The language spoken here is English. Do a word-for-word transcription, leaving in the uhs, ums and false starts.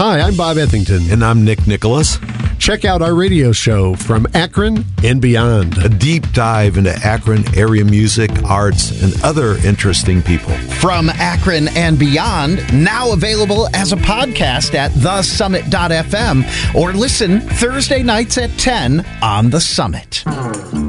Hi, I'm Bob Ethington. And I'm Nick Nicholas. Check out our radio show From Akron and Beyond. A deep dive into Akron area music, arts, and other interesting people. From Akron and Beyond, now available as a podcast at the summit dot f m or listen Thursday nights at ten on The Summit.